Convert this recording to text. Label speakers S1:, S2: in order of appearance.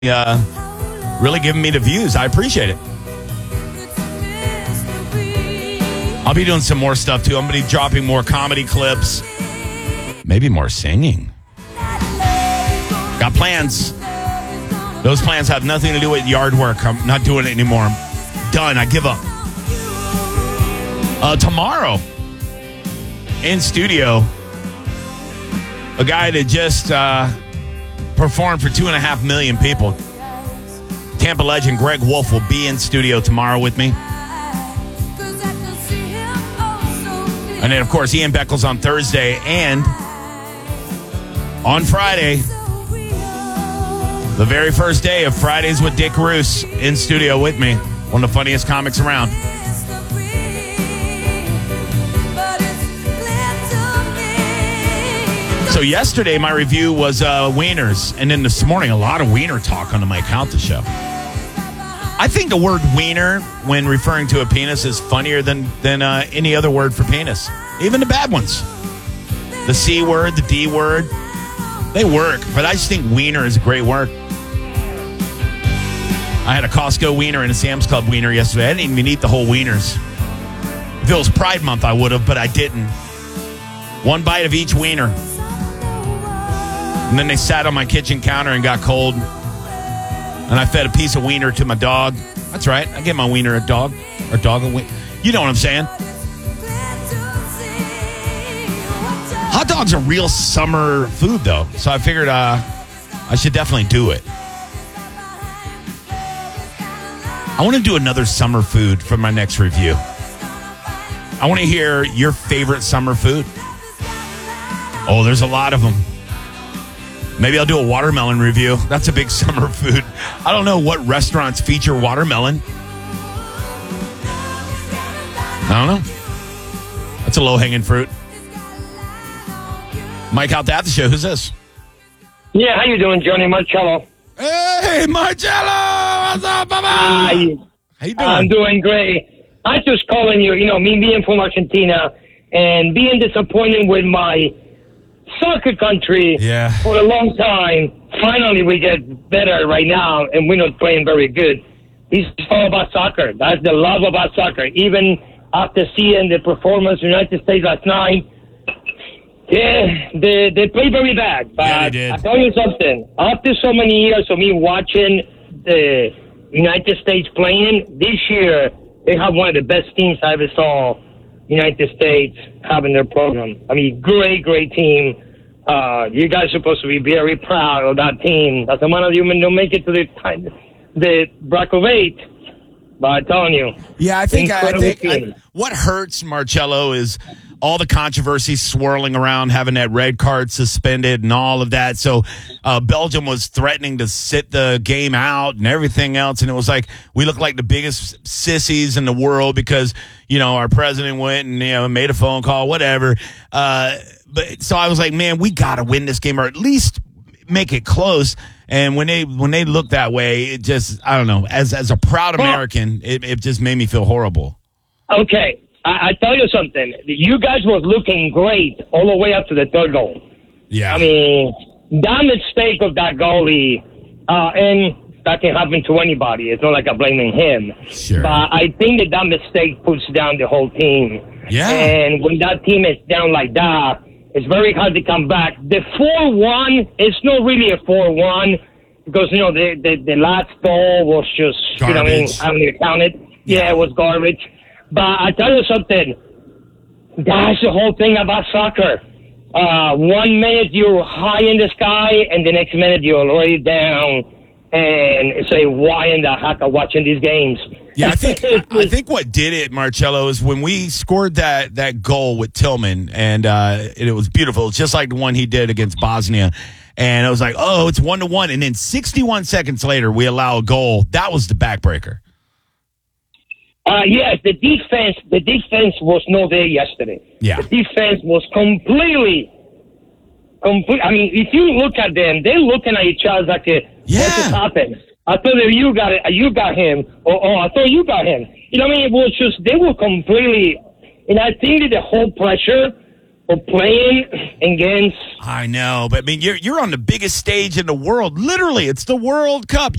S1: really giving me the views. I appreciate it. I'll be doing some more stuff, too. I'm going to be dropping more comedy clips. Maybe more singing. Got plans. Those plans have nothing to do with yard work. I'm not doing it anymore. I'm done. I give up. Tomorrow, in studio, a guy that just performed for 2.5 million people. Tampa legend Greg Wolf will be in studio tomorrow with me. And then, of course, Ian Beckles on Thursday. And on Friday, the very first day of Fridays with Dick Roos in studio with me. One of the funniest comics around. So yesterday, my review was wieners. And then this morning, a lot of wiener talk on the Mike Calta show. I think the word wiener, when referring to a penis, is funnier than any other word for penis. Even the bad ones. The C word, the D word, they work. But I just think wiener is a great word. I had a Costco wiener and a Sam's Club wiener yesterday. I didn't even eat the whole wieners. If it was Pride Month, I would have, but I didn't. One bite of each wiener. And then they sat on my kitchen counter and got cold. And I fed a piece of wiener to my dog. That's right. I give my wiener a dog. Or dog a wiener. You know what I'm saying. Hot dogs are real summer food, though. So I figured I should definitely do it. I want to do another summer food for my next review. I want to hear your favorite summer food. Oh, there's a lot of them. Maybe I'll do a watermelon review. That's a big summer food. I don't know what restaurants feature watermelon. I don't know. That's a low-hanging fruit. Mike out at the show. Who's this?
S2: Yeah, how you doing, Johnny Marcello?
S1: Hey, Marcello! What's up, Baba?
S2: How you
S1: doing?
S2: I'm doing great. I was just calling you, me being from Argentina and being disappointed with my soccer country for a long time. Finally, we get better right now, and we're not playing very good. It's all about soccer. That's the love about soccer. Even after seeing the performance of the United States last night, they played very bad. But
S1: yeah, they did.
S2: I tell you something. After so many years of me watching the United States playing, this year they have one of the best teams I ever saw. United States having their program. I mean, great team. You guys are supposed to be very proud of that team. That's a man of you don't make it to the bracket of 8. But I'm telling you.
S1: Yeah, I think what hurts Marcello is all the controversy swirling around having that red card suspended and all of that. So Belgium was threatening to sit the game out and everything else. And it was like we look like the biggest sissies in the world because, our president went and, made a phone call, whatever. But so I was like, man, we got to win this game or at least make it close. And when they look that way, it just, I don't know, as a proud American, it just made me feel horrible.
S2: Okay. I tell you something. You guys were looking great all the way up to the third goal.
S1: Yeah.
S2: I mean, that mistake of that goalie, and that can happen to anybody. It's not like I'm blaming him.
S1: Sure.
S2: But I think that mistake puts down the whole team.
S1: Yeah.
S2: And when that team is down like that, it's very hard to come back. The 4-1, it's not really a 4-1 because, the last goal was just,
S1: garbage.
S2: I don't even count it. Yeah, it was garbage. But I tell you something, that's the whole thing about soccer. 1 minute you're high in the sky, and the next minute you're already down, and say, why in the heck are watching these games?
S1: Yeah, I think what did it, Marcello, is when we scored that goal with Tillman, and it was beautiful. It's just like the one he did against Bosnia. And it was like, oh, it's 1-1. And then 61 seconds later, we allow a goal. That was the backbreaker.
S2: Yes, the defense was not there yesterday.
S1: Yeah.
S2: The defense was complete. I mean, if you look at them, they're looking at each other like, what just happened? I thought that you got him, or I thought you got him. It was just, they were completely, and I think that the whole pressure But playing against
S1: I know, but I mean, you're on the biggest stage in the world. Literally, it's the World Cup.